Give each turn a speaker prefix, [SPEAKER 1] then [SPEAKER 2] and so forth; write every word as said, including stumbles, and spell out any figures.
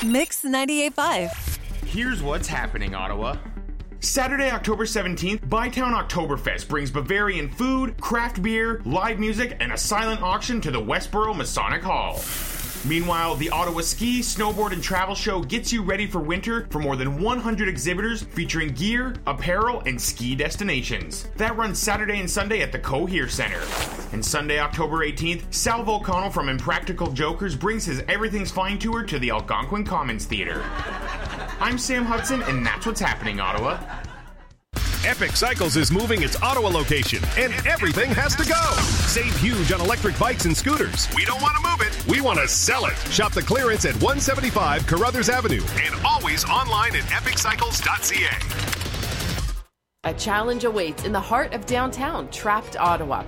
[SPEAKER 1] Mix ninety-eight point five.
[SPEAKER 2] Here's what's happening, Ottawa. Saturday, October seventeenth, Bytown Oktoberfest brings Bavarian food, craft beer, live music, and a silent auction to the Westboro Masonic Hall. Meanwhile, the Ottawa Ski, Snowboard, and Travel Show gets you ready for winter for more than one hundred exhibitors featuring gear, apparel, and ski destinations. That runs Saturday and Sunday at the Cohere Center. And Sunday, October eighteenth, Sal Volcano from Impractical Jokers brings his Everything's Fine tour to the Algonquin Commons Theater. I'm Sam Hudson, and that's what's happening, Ottawa.
[SPEAKER 3] Epic Cycles is moving its Ottawa location, and everything has to go. Save huge on electric bikes and scooters. We don't want to move it. We want to sell it. Shop the clearance at one seventy-five Carruthers Avenue and always online at epic cycles dot c a.
[SPEAKER 4] A challenge awaits in the heart of downtown, Trapped Ottawa.